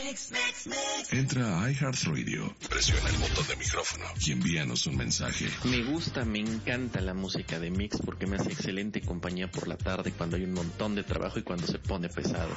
Entra a iHeartRadio, presiona el botón de micrófono y envíanos un mensaje. Me gusta, me encanta la música de Mix porque me hace excelente compañía por la tarde cuando hay un montón de trabajo y cuando se pone pesado.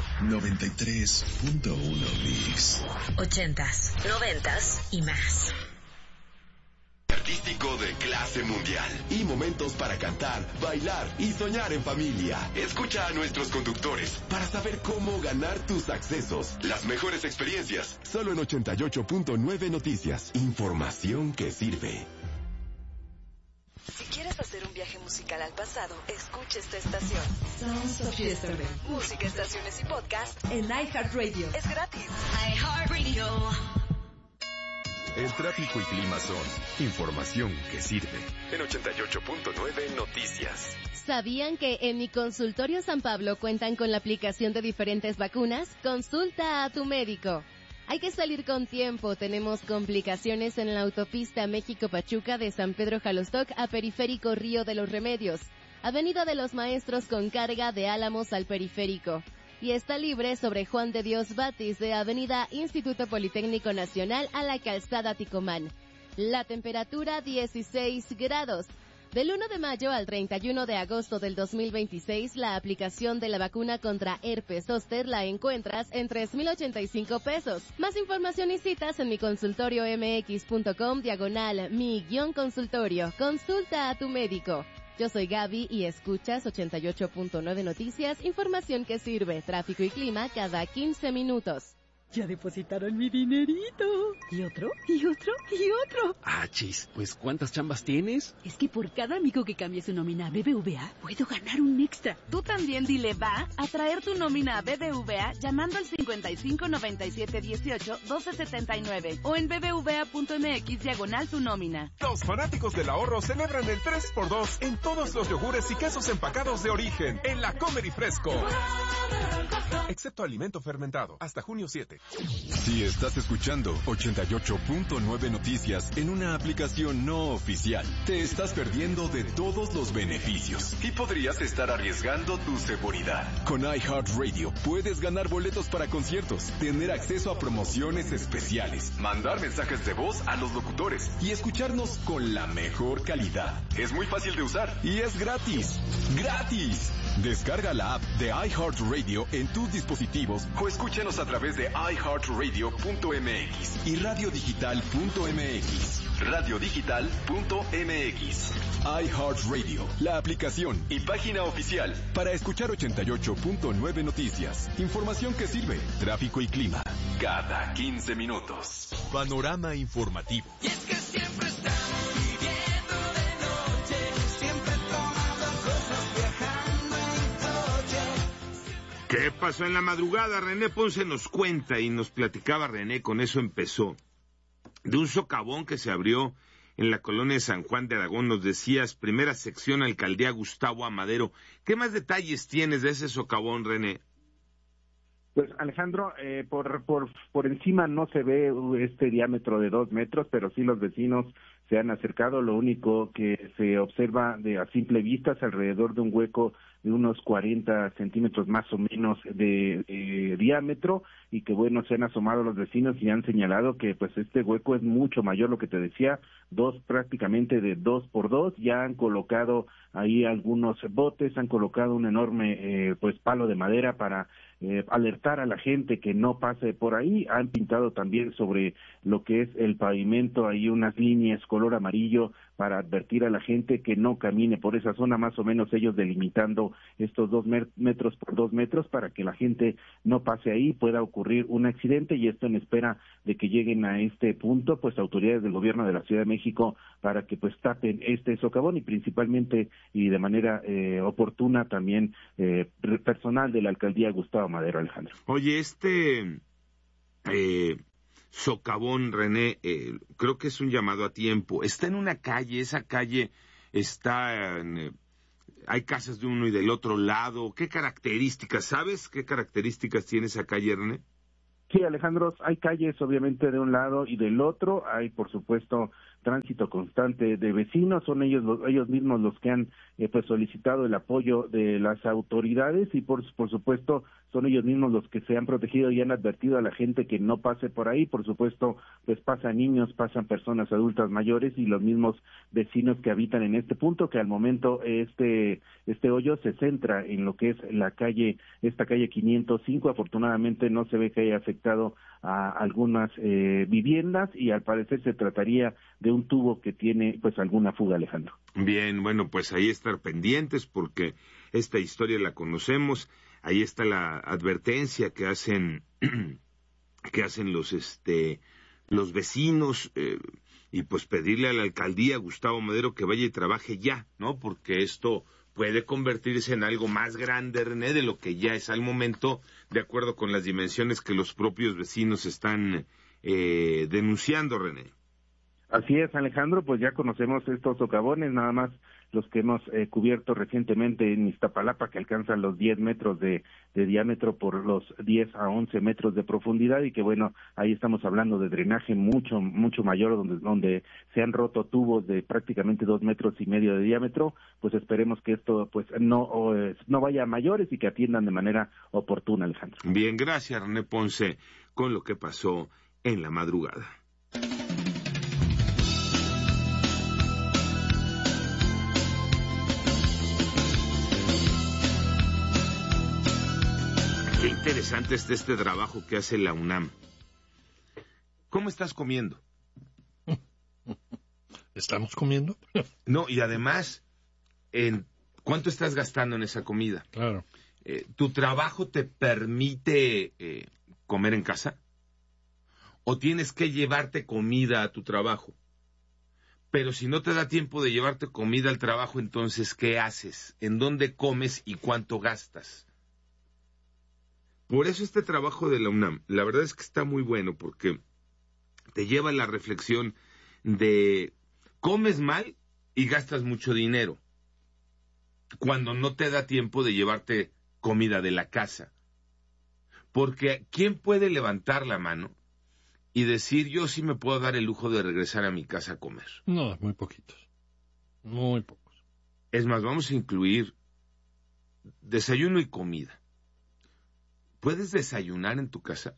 93.1 Mix. 80s, 90s y más. Artístico de clase mundial y momentos para cantar, bailar y soñar en familia. Escucha a nuestros conductores para saber cómo ganar tus accesos. Las mejores experiencias, solo en 88.9 Noticias. Información que sirve. Si quieres hacer un viaje musical al pasado, escucha esta estación. Sounds of Yesterday. Música, estaciones y podcast En iHeartRadio. es gratis. iHeartRadio. El tráfico y clima son información que sirve. En 88.9 Noticias. ¿Sabían que en mi consultorio San Pablo cuentan con la aplicación de diferentes vacunas? Consulta a tu médico. Hay que salir con tiempo. Tenemos complicaciones en la autopista México-Pachuca de San Pedro Jalostoc a Periférico Río de los Remedios. Avenida de los Maestros con carga de Álamos al Periférico. Y está libre sobre Juan de Dios Batis de Avenida Instituto Politécnico Nacional a la Calzada Ticomán. La temperatura 16 grados. Del 1 de mayo al 31 de agosto del 2026, la aplicación de la vacuna contra herpes zóster la encuentras en 3,085 pesos. Más información y citas en mi consultorio mx.com/mi-consultorio. Consulta a tu médico. Yo soy Gaby y escuchas 88.9 Noticias, información que sirve, tráfico y clima cada 15 minutos. Ya depositaron mi dinerito. ¿Y otro? ¿Y otro? ¿Y otro? Ah, chis, pues ¿cuántas chambas tienes? Es que por cada amigo que cambie su nómina a BBVA, puedo ganar un extra. Tú también dile va a traer tu nómina a BBVA llamando al 55 97 18 12 79 o en bbva.mx/tu nómina. Los fanáticos del ahorro celebran el 3x2 en todos los yogures y quesos empacados de origen en la Comer y Fresco. Excepto alimento fermentado, hasta junio 7. Si estás escuchando 88.9 Noticias en una aplicación no oficial, te estás perdiendo de todos los beneficios y podrías estar arriesgando tu seguridad. Con iHeartRadio puedes ganar boletos para conciertos, tener acceso a promociones especiales, mandar mensajes de voz a los locutores y escucharnos con la mejor calidad. Es muy fácil de usar y es gratis. ¡Gratis! Descarga la app de iHeartRadio en tus dispositivos o escúchanos a través de iHeartRadio.mx y radiodigital.mx. Radiodigital.mx. iHeartRadio, la aplicación y página oficial para escuchar 88.9 Noticias. Información que sirve, tráfico y clima, cada 15 minutos. Panorama informativo. Y es que siempre estamos viviendo de noche, siempre tomando cosas, viajando en coche. ¿Qué pasó en la madrugada? René Ponce nos cuenta y nos platicaba René, con eso empezó, de un socavón que se abrió en la colonia de San Juan de Aragón. Nos decías, primera sección, Alcaldía Gustavo Amadero. ¿Qué más detalles tienes de ese socavón, René? Pues Alejandro, por encima no se ve este diámetro de 2 metros, pero sí los vecinos se han acercado. Lo único que se observa a simple vista es alrededor de un hueco de unos 40 centímetros más o menos de diámetro, y que bueno, se han asomado los vecinos y han señalado que pues este hueco es mucho mayor, lo que te decía, prácticamente de 2 por 2. Ya han colocado ahí algunos botes, han colocado un enorme palo de madera para alertar a la gente que no pase por ahí. Han pintado también sobre lo que es el pavimento ahí unas líneas color amarillo para advertir a la gente que no camine por esa zona, más o menos ellos delimitando estos 2 metros por 2 metros para que la gente no pase ahí, pueda ocurrir un accidente, y esto en espera de que lleguen a este punto pues autoridades del gobierno de la Ciudad de México para que pues tapen este socavón, y principalmente y de manera oportuna también personal de la Alcaldía Gustavo Amadero. Alejandro. Oye, socavón, René, creo que es un llamado a tiempo. Está en una calle, esa calle está hay casas de uno y del otro lado. ¿Qué características, sabes qué características tiene esa calle, René? Sí, Alejandro, hay calles obviamente de un lado y del otro, hay por supuesto tránsito constante de vecinos. Son ellos mismos los que han pues solicitado el apoyo de las autoridades y por supuesto son ellos mismos los que se han protegido y han advertido a la gente que no pase por ahí. Por supuesto, pues pasan niños, pasan personas adultas mayores y los mismos vecinos que habitan en este punto, que al momento este hoyo se centra en lo que es esta calle 505. Afortunadamente no se ve que haya afectado a algunas viviendas y al parecer se trataría de un tubo que tiene pues alguna fuga, Alejandro. Bien, bueno, pues ahí estar pendientes porque esta historia la conocemos. Ahí está la advertencia que hacen los vecinos y pues pedirle a la alcaldía Gustavo Madero que vaya y trabaje ya, ¿no? Porque esto puede convertirse en algo más grande, René, de lo que ya es al momento, de acuerdo con las dimensiones que los propios vecinos están denunciando, René. Así es, Alejandro, pues ya conocemos estos socavones, nada más los que hemos cubierto recientemente en Iztapalapa, que alcanzan los 10 metros de diámetro por los 10 a 11 metros de profundidad, y que bueno, ahí estamos hablando de drenaje mucho mayor, donde se han roto tubos de prácticamente 2,5 metros de diámetro. Pues esperemos que esto pues no vaya a mayores y que atiendan de manera oportuna, Alejandro. Bien, gracias, René Ponce, con lo que pasó en la madrugada. Qué interesante está este trabajo que hace la UNAM. ¿Cómo estás comiendo? ¿Estamos comiendo? No, y además, ¿cuánto estás gastando en esa comida? Claro. ¿Tu trabajo te permite comer en casa? ¿O tienes que llevarte comida a tu trabajo? Pero si no te da tiempo de llevarte comida al trabajo, entonces, ¿qué haces? ¿En dónde comes y cuánto gastas? Por eso este trabajo de la UNAM, la verdad es que está muy bueno, porque te lleva a la reflexión de comes mal y gastas mucho dinero cuando no te da tiempo de llevarte comida de la casa. Porque ¿quién puede levantar la mano y decir yo sí me puedo dar el lujo de regresar a mi casa a comer? No, muy poquitos. Muy pocos. Es más, vamos a incluir desayuno y comida. ¿Puedes desayunar en tu casa?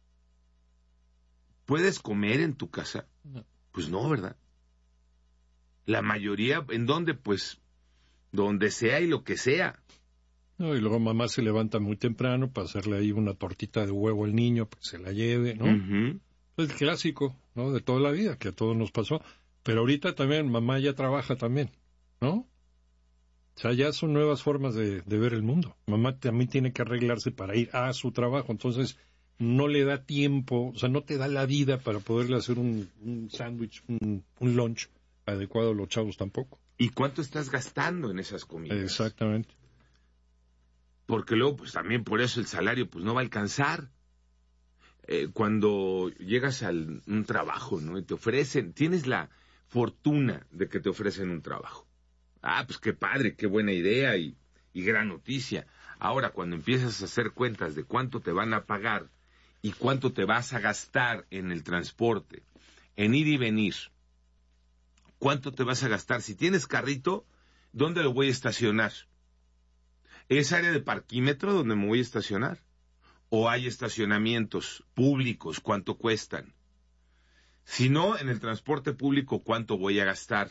¿Puedes comer en tu casa? No. Pues no, ¿verdad? La mayoría, ¿en dónde? Pues donde sea y lo que sea. No, y luego mamá se levanta muy temprano para hacerle ahí una tortita de huevo al niño para que se la lleve, ¿no? Uh-huh. Es el clásico, ¿no? De toda la vida, que a todos nos pasó. Pero ahorita también mamá ya trabaja también, ¿no? O sea, ya son nuevas formas de ver el mundo. Mamá también tiene que arreglarse para ir a su trabajo, entonces no le da tiempo, o sea, no te da la vida para poderle hacer un sándwich, un lunch adecuado a los chavos tampoco. ¿Y cuánto estás gastando en esas comidas? Exactamente. Porque luego, pues también por eso el salario pues no va a alcanzar. Cuando llegas a un trabajo, ¿no? Y te ofrecen, tienes la fortuna de que te ofrecen un trabajo. Ah, pues qué padre, qué buena idea y gran noticia. Ahora, cuando empiezas a hacer cuentas de cuánto te van a pagar y cuánto te vas a gastar en el transporte, en ir y venir, cuánto te vas a gastar. Si tienes carrito, ¿dónde lo voy a estacionar? ¿Es área de parquímetro donde me voy a estacionar? ¿O hay estacionamientos públicos? ¿Cuánto cuestan? Si no, en el transporte público, ¿cuánto voy a gastar?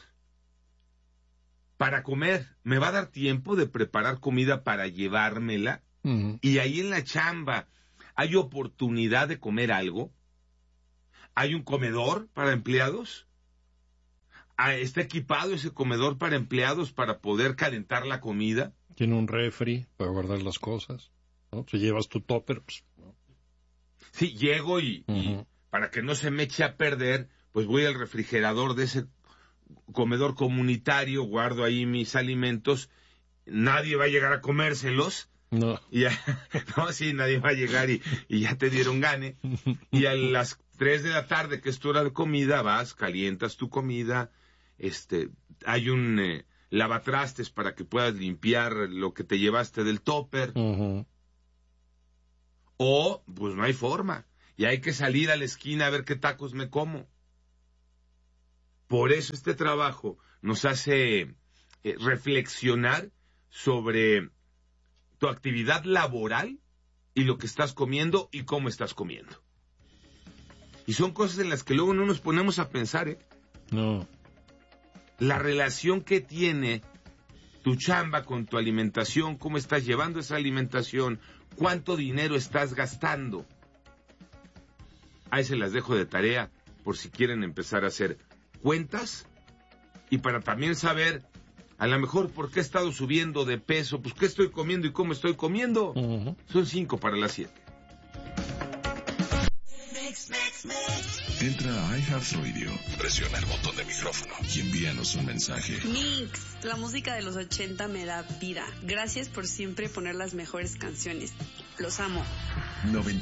Para comer, ¿me va a dar tiempo de preparar comida para llevármela? Uh-huh. Y ahí en la chamba, ¿hay oportunidad de comer algo? ¿Hay un comedor para empleados? ¿Está equipado ese comedor para empleados para poder calentar la comida? Tiene un refri para guardar las cosas, ¿no? Si llevas tu topper, pues, ¿no? Sí, llego y para que no se me eche a perder, pues voy al refrigerador de ese comedor comunitario, guardo ahí mis alimentos, nadie va a llegar a comérselos. No. No, sí, nadie va a llegar y ya te dieron gane. Y a las 3 de la tarde, que es tu hora de comida, vas, calientas tu comida, hay un lavatrastes para que puedas limpiar lo que te llevaste del topper. Uh-huh. O, pues no hay forma. Y hay que salir a la esquina a ver qué tacos me como. Por eso este trabajo nos hace reflexionar sobre tu actividad laboral y lo que estás comiendo y cómo estás comiendo. Y son cosas en las que luego no nos ponemos a pensar, ¿eh? No. La relación que tiene tu chamba con tu alimentación, cómo estás llevando esa alimentación, cuánto dinero estás gastando. Ahí se las dejo de tarea por si quieren empezar a hacer cuentas y para también saber a lo mejor por qué he estado subiendo de peso, pues qué estoy comiendo y cómo estoy comiendo. Son 5 para las 7. Entra a iHeartRadio, presiona el botón de micrófono y envíanos un mensaje. Mix, la música de los 80 me da vida. Gracias por siempre poner las mejores canciones. Los amo.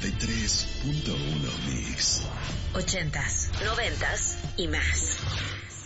93.1 Mix. 80s, 90s y más.